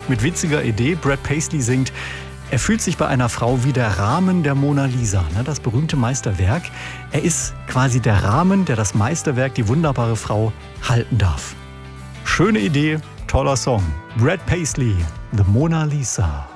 Mit witziger Idee, Brad Paisley singt: Er fühlt sich bei einer Frau wie der Rahmen der Mona Lisa, das berühmte Meisterwerk. Er ist quasi der Rahmen, der das Meisterwerk, die wunderbare Frau, halten darf. Schöne Idee, toller Song. Brad Paisley, The Mona Lisa.